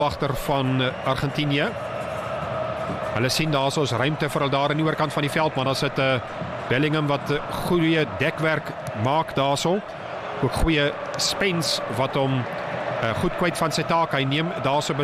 agter van Argentinië. Hulle sien daar is ruimte vir hulle daar aan die oorkant van die veld, maar dan sit Bellingham wat goeie dekwerk maak daarso. Ook goeie Spence wat hom goed kwyt van sy taak. Hy neem daarso